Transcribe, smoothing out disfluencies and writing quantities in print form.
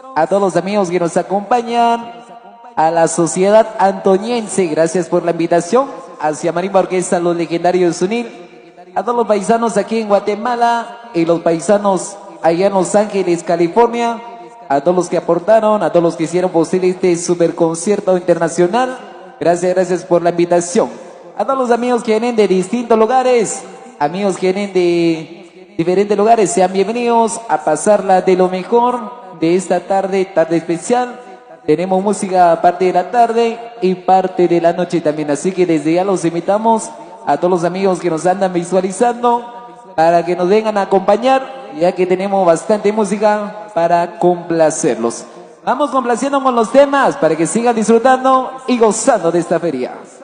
a todos los amigos que nos acompañan, a la Sociedad Antoniense, gracias por la invitación, hacia Marimba Orquesta Los Legendarios Unir, a todos los paisanos aquí en Guatemala y los paisanos allá en Los Ángeles, California, a todos los que aportaron, a todos los que hicieron posible este super concierto internacional, gracias por la invitación. A todos los amigos que vienen de distintos lugares, amigos que vienen de diferentes lugares, sean bienvenidos a pasarla de lo mejor de esta tarde especial. Tenemos música parte de la tarde y parte de la noche también, así que desde ya los invitamos a todos los amigos que nos andan visualizando para que nos vengan a acompañar, ya que tenemos bastante música para complacerlos. Vamos complaciendo con los temas para que sigan disfrutando y gozando de esta feria.